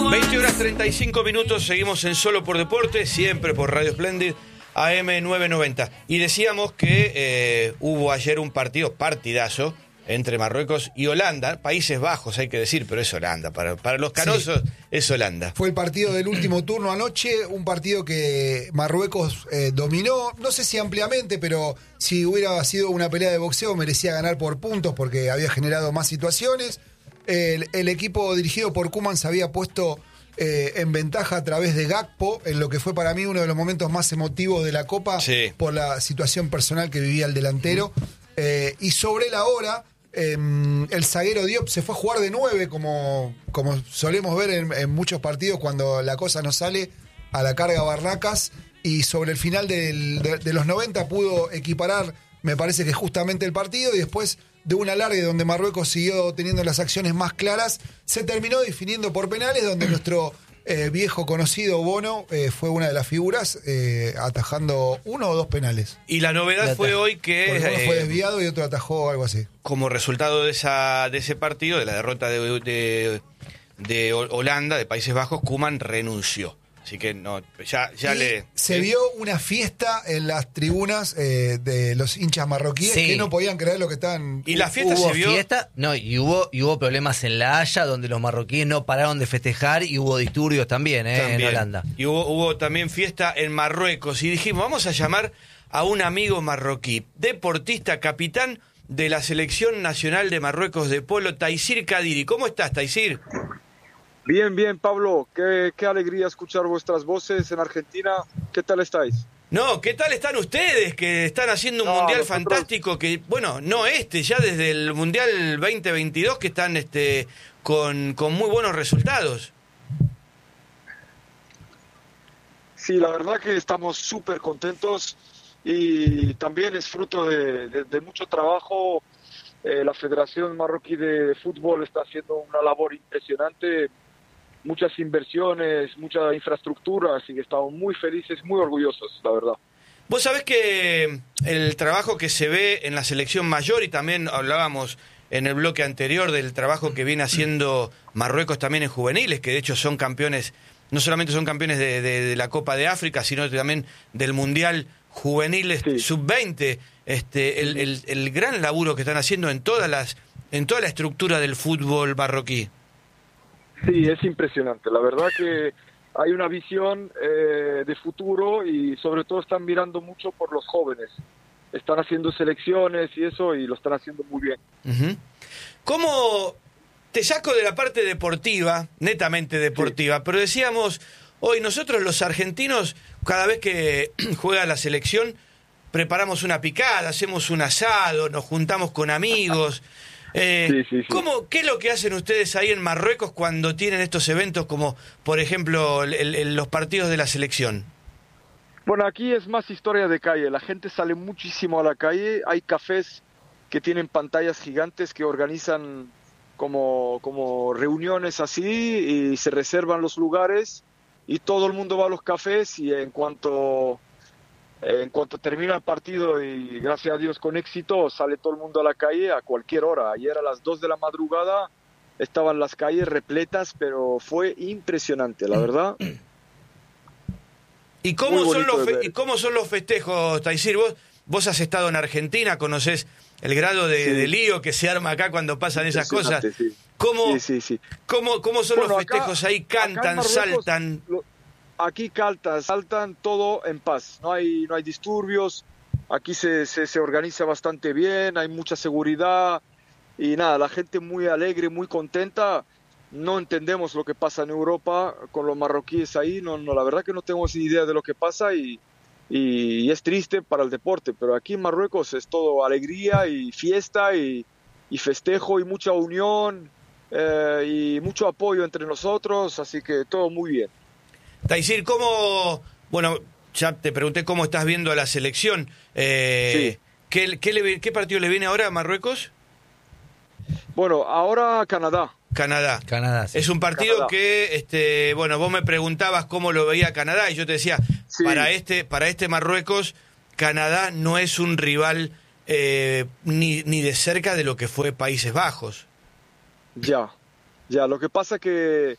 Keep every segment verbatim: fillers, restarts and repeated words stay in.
veinte horas treinta y cinco minutos, seguimos en Solo por Deporte, siempre por Radio Splendid, A M novecientos noventa. Y decíamos que eh, hubo ayer un partido, partidazo, entre Marruecos y Holanda, Países Bajos hay que decir, pero es Holanda, para, para los canosos sí. Es Holanda. Fue el partido del último turno anoche, un partido que Marruecos eh, dominó, no sé si ampliamente, pero si hubiera sido una pelea de boxeo merecía ganar por puntos porque había generado más situaciones. El, el equipo dirigido por Koeman se había puesto eh, en ventaja a través de Gakpo, en lo que fue para mí uno de los momentos más emotivos de la Copa, sí. Por la situación personal que vivía el delantero. Mm. Eh, y sobre la hora... Eh, el zaguero Diop se fue a jugar de nueve, como, como solemos ver en, en muchos partidos cuando la cosa no sale a la carga Barracas, y sobre el final del, de, de los noventa pudo equiparar, me parece que justamente el partido, y después de un alargue donde Marruecos siguió teniendo las acciones más claras, se terminó definiendo por penales, donde nuestro eh, viejo conocido Bono eh, fue una de las figuras, eh, atajando uno o dos penales. Y la novedad fue hoy que... Porque uno eh, fue desviado y otro atajó algo así. Como resultado de esa de ese partido, de la derrota de, de, de Holanda, de Países Bajos, Koeman renunció. Así que no, ya, ya le... Se vio una fiesta en las tribunas eh, de los hinchas marroquíes, sí. Que no podían creer lo que estaban... Y la fiesta hubo se vio... fiesta, no, y hubo, y hubo problemas en La Haya, donde los marroquíes no pararon de festejar, y hubo disturbios también, eh, también. en Holanda. Y hubo, hubo también fiesta en Marruecos. Y dijimos, vamos a llamar a un amigo marroquí, deportista, capitán de la Selección Nacional de Marruecos de Polo, Taysir Kadiri. ¿Cómo estás, Taysir? Bien, bien, Pablo. Qué, qué alegría escuchar vuestras voces en Argentina. ¿Qué tal estáis? No, ¿qué tal están ustedes que están haciendo un no, mundial nosotros... fantástico? Que bueno, no este, ya desde el Mundial veinte veintidós que están este con, con muy buenos resultados. Sí, la verdad que estamos súper contentos y también es fruto de, de, de mucho trabajo. Eh, la Federación Marroquí de Fútbol está haciendo una labor impresionante. Muchas inversiones, mucha infraestructura, así que estamos muy felices, muy orgullosos, la verdad. Vos sabés que el trabajo que se ve en la selección mayor, y también hablábamos en el bloque anterior del trabajo que viene haciendo Marruecos también en juveniles, que de hecho son campeones, no solamente son campeones de, de, de la Copa de África, sino también del Mundial Juveniles sí. sub veinte, este, el, el, el gran laburo que están haciendo en todas las, en toda la estructura del fútbol marroquí. Sí, es impresionante. La verdad que hay una visión eh, de futuro y sobre todo están mirando mucho por los jóvenes. Están haciendo selecciones y eso y lo están haciendo muy bien. Uh-huh. ¿Cómo te saco de la parte deportiva, netamente deportiva, sí. Pero decíamos, hoy nosotros los argentinos, cada vez que juega la selección, preparamos una picada, hacemos un asado, nos juntamos con amigos... Eh, sí, sí, sí. ¿Cómo, ¿Qué es lo que hacen ustedes ahí en Marruecos cuando tienen estos eventos como, por ejemplo, el, el, los partidos de la selección? Bueno, aquí es más historia de calle. La gente sale muchísimo a la calle. Hay cafés que tienen pantallas gigantes que organizan como, como reuniones así y se reservan los lugares y todo el mundo va a los cafés y en cuanto... En cuanto termina el partido y gracias a Dios con éxito, sale todo el mundo a la calle a cualquier hora. Ayer a las dos de la madrugada estaban las calles repletas, pero fue impresionante, la verdad. ¿Y cómo, son los, fe- ¿y cómo son los festejos, Taysir? Vos, vos has estado en Argentina, conocés el grado de, sí. de lío que se arma acá cuando pasan esas cosas. Sí. ¿Cómo, sí, sí, sí. ¿cómo, ¿Cómo son bueno, los festejos acá, ahí? ¿Cantan, saltan? Lo... Aquí caltan, saltan todo en paz, no hay no hay disturbios, aquí se, se, se organiza bastante bien, hay mucha seguridad y nada, la gente muy alegre, muy contenta. No entendemos lo que pasa en Europa con los marroquíes ahí, no, no la verdad que no tenemos ni idea de lo que pasa y, y, y es triste para el deporte, pero aquí en Marruecos es todo alegría y fiesta y, y festejo y mucha unión eh, y mucho apoyo entre nosotros, así que todo muy bien. Taysir, ¿cómo...? Bueno, ya te pregunté cómo estás viendo a la selección. Eh, sí. ¿qué, qué, le, ¿Qué partido le viene ahora a Marruecos? Bueno, ahora Canadá. Canadá. Canadá, sí. Es un partido Canadá. que, este, bueno, vos me preguntabas cómo lo veía Canadá y yo te decía, sí. para este para este Marruecos, Canadá no es un rival eh, ni, ni de cerca de lo que fue Países Bajos. Ya, ya. Lo que pasa que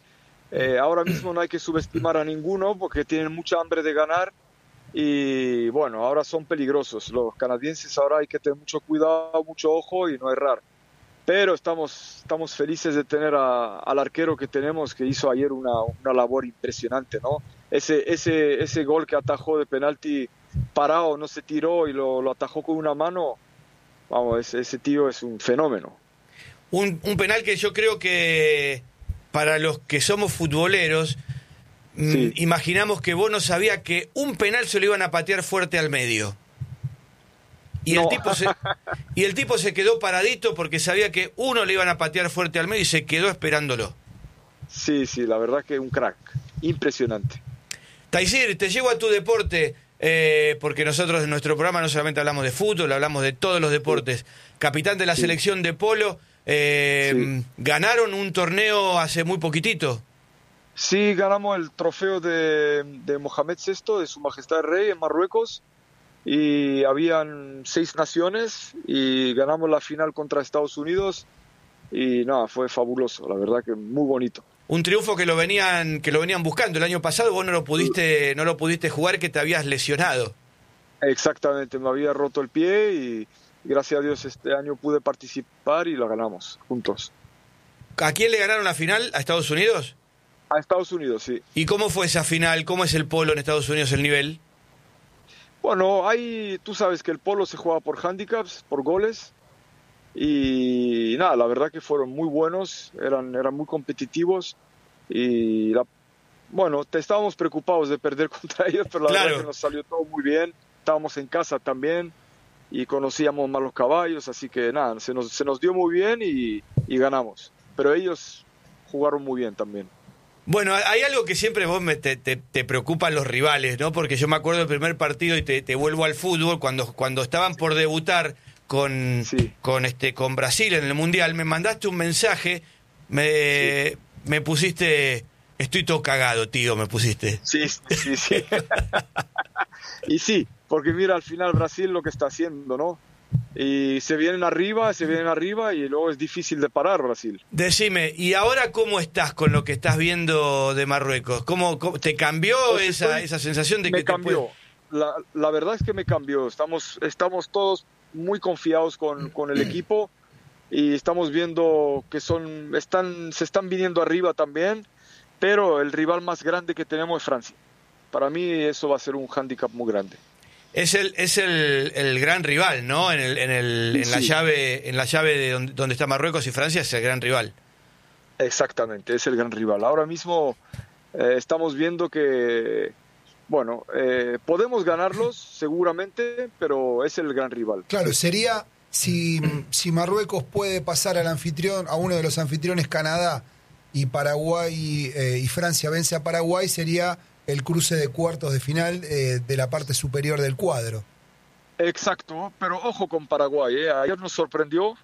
Eh, ahora mismo no hay que subestimar a ninguno porque tienen mucha hambre de ganar y bueno, ahora son peligrosos. Los canadienses ahora hay que tener mucho cuidado, mucho ojo y no errar. Pero estamos, estamos felices de tener a, al arquero que tenemos, que hizo ayer una, una labor impresionante, ¿no? Ese, ese, ese gol que atajó de penalti parado, no se tiró y lo, lo atajó con una mano, vamos, ese, ese tío es un fenómeno. Un, un penal que yo creo que para los que somos futboleros, sí. mm, imaginamos que vos no sabías que un penal se lo iban a patear fuerte al medio. Y, no. el tipo se, y el tipo se quedó paradito porque sabía que uno le iban a patear fuerte al medio y se quedó esperándolo. Sí, sí, la verdad que un crack. Impresionante. Taisir, te llevo a tu deporte, eh, porque nosotros en nuestro programa no solamente hablamos de fútbol, hablamos de todos los deportes. Sí. Capitán de la sí. selección de polo, eh, sí. ¿ganaron un torneo hace muy poquitito? Sí, ganamos el trofeo de, de Mohamed sexto, de Su Majestad el Rey, en Marruecos. Y habían seis naciones y ganamos la final contra Estados Unidos y nada, fue fabuloso, la verdad que muy bonito. Un triunfo que lo venían que lo venían buscando el año pasado, vos no lo pudiste no lo pudiste jugar, que te habías lesionado. Exactamente, me había roto el pie y gracias a Dios este año pude participar y lo ganamos juntos. ¿A quién le ganaron la final? ¿A Estados Unidos? A Estados Unidos, sí. ¿Y cómo fue esa final? ¿Cómo es el polo en Estados Unidos, el nivel? Bueno, hay, tú sabes que el polo se juega por handicaps, por goles, y nada, la verdad que fueron muy buenos, eran, eran muy competitivos, y la, bueno, te estábamos preocupados de perder contra ellos, pero la claro. verdad que nos salió todo muy bien, estábamos en casa también, y conocíamos más los caballos, así que nada, se nos, se nos dio muy bien y, y ganamos, pero ellos jugaron muy bien también. Bueno, hay algo que siempre vos me, te, te, te preocupan los rivales, ¿no? Porque yo me acuerdo del primer partido y te, te vuelvo al fútbol, cuando, cuando estaban por debutar con, sí. con, este, con Brasil en el Mundial, me mandaste un mensaje, me, sí. me pusiste, estoy todo cagado, tío, me pusiste. Sí, sí, sí. Y sí, porque mira al final Brasil lo que está haciendo, ¿no? Y se vienen arriba, se vienen arriba y luego es difícil de parar Brasil. Decime, ¿y ahora cómo estás con lo que estás viendo de Marruecos? ¿Cómo, cómo te cambió pues esa, estoy, esa sensación de que me te cambió? Puede... La, la verdad es que me cambió. Estamos, estamos todos muy confiados con, con el equipo y estamos viendo que son, están, se están viniendo arriba también, pero el rival más grande que tenemos es Francia. Para mí eso va a ser un hándicap muy grande. Es el es el, el gran rival, ¿no? En el en el en sí. la llave en la llave de donde, donde está Marruecos y Francia es el gran rival. Exactamente, es el gran rival. Ahora mismo eh, estamos viendo que bueno, eh, podemos ganarlos seguramente, pero es el gran rival. Claro, sería si si Marruecos puede pasar al anfitrión, a uno de los anfitriones, Canadá, y Paraguay eh, y Francia vence a Paraguay, sería el cruce de cuartos de final eh, de la parte superior del cuadro. Exacto, pero ojo con Paraguay, ¿eh? Ayer nos sorprendió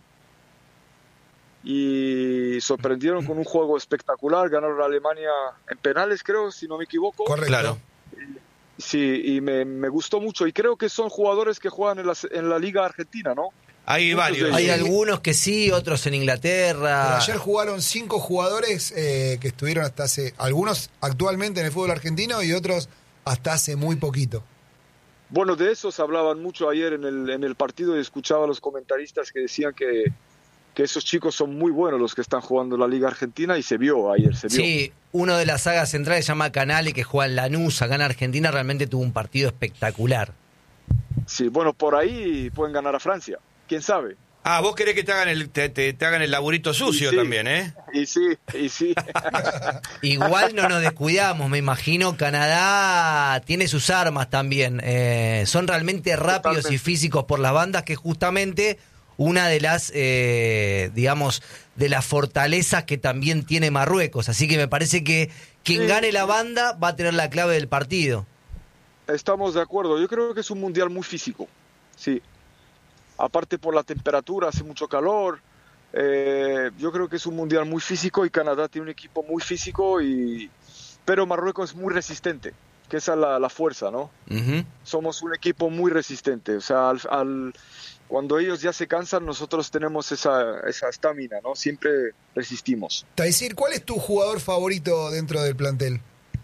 y sorprendieron con un juego espectacular, ganaron a Alemania en penales, creo, si no me equivoco. Correcto. Claro. Sí, y me, me gustó mucho, y creo que son jugadores que juegan en la, en la Liga Argentina, ¿no? Hay Muchos varios. Hay algunos que sí, otros en Inglaterra. Pero ayer jugaron cinco jugadores eh, que estuvieron hasta hace... Algunos actualmente en el fútbol argentino y otros hasta hace muy poquito. Bueno, de esos hablaban mucho ayer en el, en el partido y escuchaba a los comentaristas que decían que, que esos chicos son muy buenos los que están jugando en la Liga Argentina y se vio ayer, se vio. Sí, uno de las sagas centrales se llama Canale, que juega en Lanús, acá en Argentina, realmente tuvo un partido espectacular. Sí, bueno, por ahí pueden ganar a Francia. ¿Quién sabe? Ah, vos querés que te hagan el, te, te, te hagan el laburito sucio sí, también, ¿eh? Y sí, y sí. Igual no nos descuidamos, me imagino. Canadá tiene sus armas también. Eh, son realmente rápidos Totalmente. y físicos por las bandas, que es justamente una de las, eh, digamos, de las fortalezas que también tiene Marruecos. Así que me parece que quien sí, gane la banda va a tener la clave del partido. Estamos de acuerdo. Yo creo que es un mundial muy físico. Sí. Aparte por la temperatura, hace mucho calor, eh, yo creo que es un mundial muy físico y Canadá tiene un equipo muy físico, y pero Marruecos es muy resistente. que esa es la, la fuerza, ¿no? Uh-huh. Somos un equipo muy resistente, o sea, al, al, cuando ellos ya se cansan, nosotros tenemos esa esa estamina, ¿no? Siempre resistimos. Taisir, ¿cuál es tu jugador favorito dentro del plantel?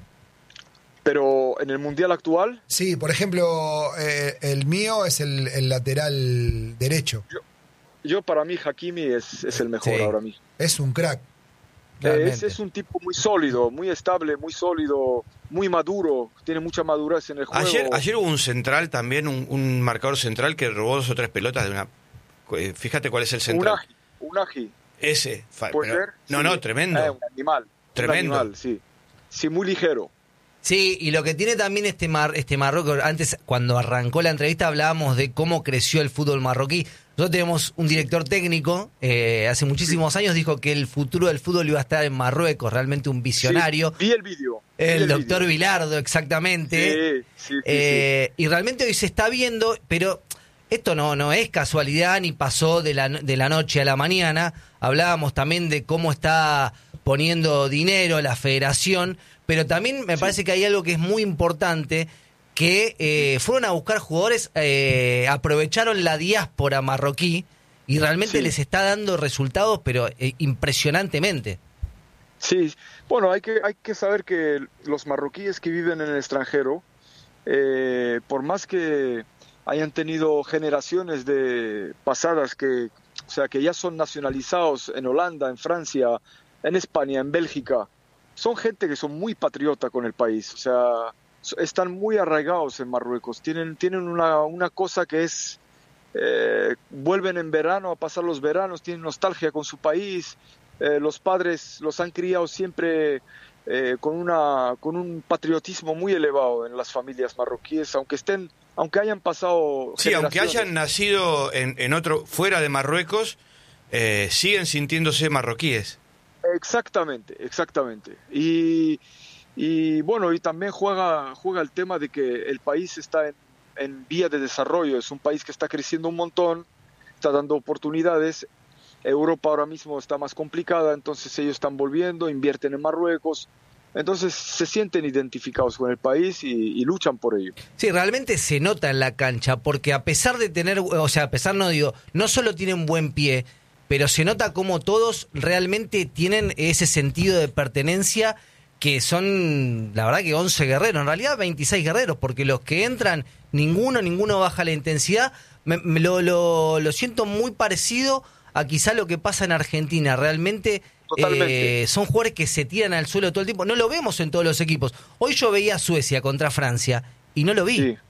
Pero en el Mundial actual... Sí, por ejemplo, eh, el mío es el, el lateral derecho. Yo, yo para mí Hakimi es, es el mejor sí. ahora mismo. Es un crack. Es, es un tipo muy sólido, muy estable, muy sólido, muy maduro, tiene mucha madurez en el juego. Ayer, ayer hubo un central también, un, un marcador central que robó dos o tres pelotas de una... Fíjate cuál es el central. Un Aji. Un Aji. Ese. ¿Puede pero, ser? No, sí. no, tremendo. Eh, un animal. Tremendo. Un animal, sí. Sí, muy ligero. Sí, y lo que tiene también este mar, este Marruecos, antes cuando arrancó la entrevista hablábamos de cómo creció el fútbol marroquí. Nosotros tenemos un director técnico, eh, hace muchísimos años dijo que el futuro del fútbol iba a estar en Marruecos, realmente un visionario. Sí, vi el vídeo. El, el doctor video. Bilardo, exactamente. Sí, sí, sí, eh, sí. Y realmente hoy se está viendo, pero esto no, no es casualidad ni pasó de la, de la noche a la mañana. Hablábamos también de cómo está poniendo dinero la federación, pero también me sí. parece que hay algo que es muy importante, que eh, fueron a buscar jugadores, eh, aprovecharon la diáspora marroquí y realmente sí. les está dando resultados, pero eh, impresionantemente. Sí, bueno, hay que, hay que saber que los marroquíes que viven en el extranjero, eh, por más que hayan tenido generaciones de pasadas que, o sea, que ya son nacionalizados en Holanda, en Francia, en España, en Bélgica, son gente que son muy patriota con el país, o sea, están muy arraigados en Marruecos, tienen, tienen una, una cosa que es, eh, vuelven en verano a pasar los veranos, tienen nostalgia con su país, eh, los padres los han criado siempre eh, con, una, con un patriotismo muy elevado en las familias marroquíes, aunque estén, aunque hayan pasado sí, aunque hayan nacido en, en otro, fuera de Marruecos, eh, siguen sintiéndose marroquíes. Exactamente, exactamente. Y, y bueno, y también juega, juega el tema de que el país está en, en vía de desarrollo, es un país que está creciendo un montón, está dando oportunidades. Europa ahora mismo está más complicada, entonces ellos están volviendo, invierten en Marruecos, entonces se sienten identificados con el país y, y luchan por ello. Sí, realmente se nota en la cancha, porque a pesar de tener, o sea, a pesar no digo, no solo tienen buen pie, pero se nota como todos realmente tienen ese sentido de pertenencia, que son, la verdad que once guerreros, en realidad veintiséis guerreros, porque los que entran, ninguno, ninguno baja la intensidad. Me, me lo, lo, lo siento muy parecido a quizá lo que pasa en Argentina. Realmente eh, son jugadores que se tiran al suelo todo el tiempo. No lo vemos en todos los equipos. Hoy yo veía a Suecia contra Francia y no lo vi. Sí.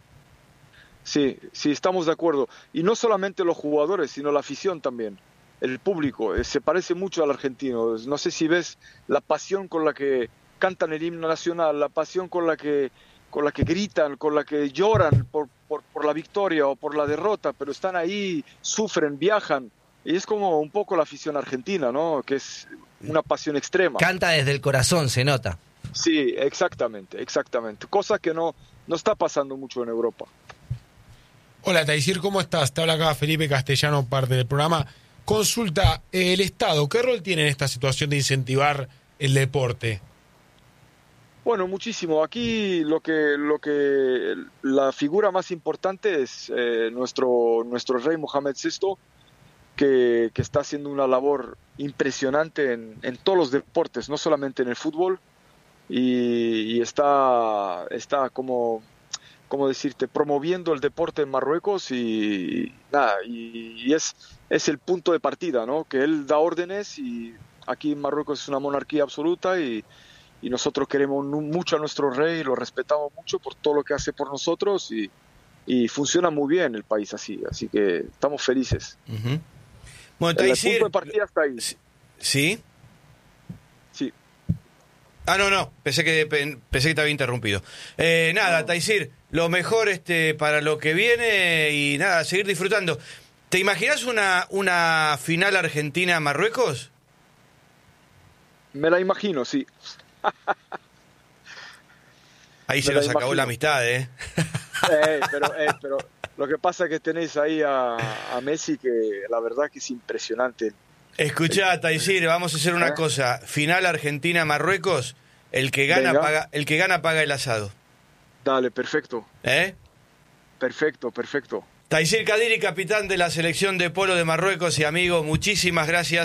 sí, sí, estamos de acuerdo. Y no solamente los jugadores, sino la afición también. El público eh, se parece mucho al argentino. No sé si ves la pasión con la que cantan el himno nacional, la pasión con la que con la que gritan, con la que lloran por, por, por la victoria o por la derrota, pero están ahí, sufren, viajan. Y es como un poco la afición argentina, ¿no? Que es una pasión extrema. Canta desde el corazón, se nota. Sí, exactamente, exactamente. Cosa que no, no está pasando mucho en Europa. Hola, Taisir, ¿cómo estás? Te habla acá Felipe Castellano, parte del programa. Consulta, el Estado, ¿qué rol tiene en esta situación de incentivar el deporte? Bueno, muchísimo. Aquí lo que, lo que la figura más importante es eh, nuestro, nuestro rey Mohamed sexto, que, que está haciendo una labor impresionante en, en todos los deportes, no solamente en el fútbol, y, y está, está como, como decirte, promoviendo el deporte en Marruecos y nada, y, y es, es el punto de partida, ¿no? Que él da órdenes y aquí en Marruecos es una monarquía absoluta y, y nosotros queremos mucho a nuestro rey, lo respetamos mucho por todo lo que hace por nosotros y, y funciona muy bien el país así, así que estamos felices. Uh-huh. Bueno, el Taisir, punto de partida está ahí. ¿Sí? Sí. Ah, no, no, pensé que pensé que te había interrumpido. Eh, nada, no. Taisir, lo mejor este para lo que viene y nada, seguir disfrutando. ¿Te imaginas una, una final Argentina-Marruecos? Me la imagino, sí. Ahí se nos acabó la amistad, ¿eh? eh, pero, eh, pero lo que pasa es que tenéis ahí a, a Messi, que la verdad que es impresionante. Escuchá, Taisir, vamos a hacer una ¿Eh? cosa. Final Argentina-Marruecos, el que gana Venga. paga, el que gana paga el asado. Dale, perfecto. ¿Eh? Perfecto, perfecto. Taysir Kadiri, capitán de la selección de polo de Marruecos y amigo, muchísimas gracias.